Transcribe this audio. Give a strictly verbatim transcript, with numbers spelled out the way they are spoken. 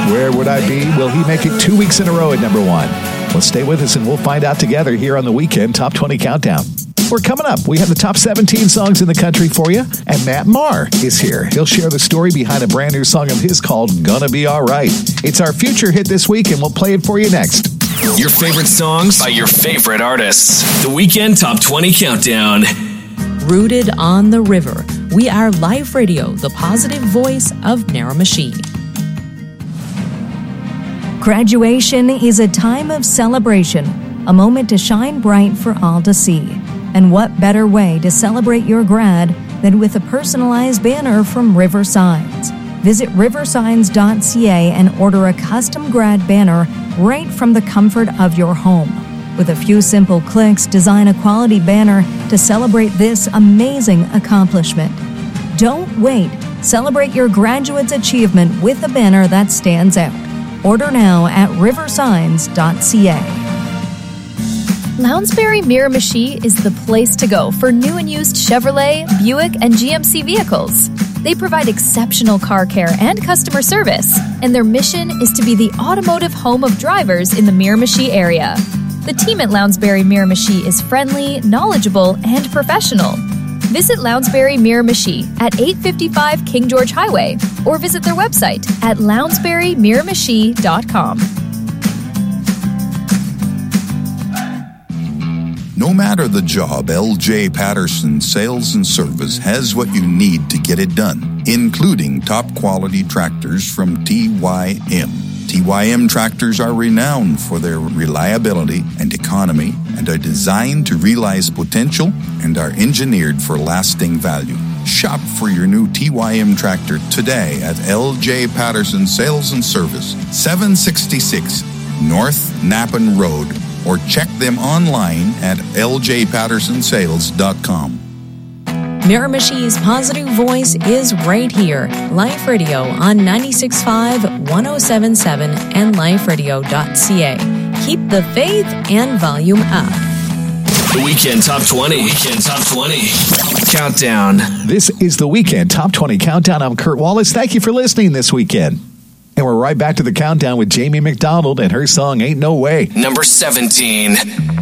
Where Would I Be? Will he make it two weeks in a row at number one? Well, stay with us and we'll find out together here on the Weekend Top twenty Countdown. We're coming up. We have the top seventeen songs in the country for you, and Matt Maher is here. He'll share the story behind a brand new song of his called Gonna Be Alright. It's our future hit this week, and we'll play it for you next. Your favorite songs by your favorite artists. The Weekend Top twenty Countdown. Rooted on the river, we are Life Radio, the positive voice of Miramichi. Graduation is a time of celebration, a moment to shine bright for all to see. And what better way to celebrate your grad than with a personalized banner from Riversigns? Visit riversigns dot c a and order a custom grad banner right from the comfort of your home. With a few simple clicks, design a quality banner to celebrate this amazing accomplishment. Don't wait. Celebrate your graduate's achievement with a banner that stands out. Order now at riversigns dot c a. Lounsbury Miramichi is the place to go for new and used Chevrolet, Buick, and G M C vehicles. They provide exceptional car care and customer service, and their mission is to be the automotive home of drivers in the Miramichi area. The team at Lounsbury Miramichi is friendly, knowledgeable, and professional. Visit Lounsbury Miramichi at eight fifty-five King George Highway or visit their website at lounsbury miramichi dot com. No matter the job, L J Patterson Sales and Service has what you need to get it done, including top-quality tractors from T Y M. T Y M tractors are renowned for their reliability and economy and are designed to realize potential and are engineered for lasting value. Shop for your new T Y M tractor today at L J Patterson Sales and Service, seven sixty-six North Napan Road, or check them online at l j patterson sales dot com. Miramichi's positive voice is right here. Life Radio on ninety-six point five, one oh seven point seven, and life radio dot c a. Keep the faith and volume up. The Weekend Top twenty. Weekend Top twenty. Countdown. This is the Weekend Top twenty Countdown. I'm Kurt Wallace. Thank you for listening this weekend. And we're right back to the countdown with Jamie McDonald and her song Ain't No Way. Number seventeen.